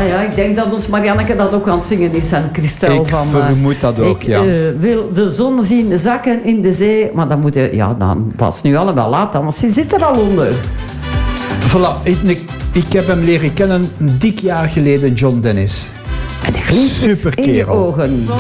Ja, ik denk dat ons Marianneke dat ook aan het zingen is. En Christel Ik vermoed dat ook, ja. Ik wil de zon zien zakken in de zee. Maar dan moet je... Ja, dat is nu allemaal laat, want ze zit er al onder. Voilà, ik heb hem leren kennen een dik jaar geleden, John Dennis. En de glimpjes Super in je kerel. ogen.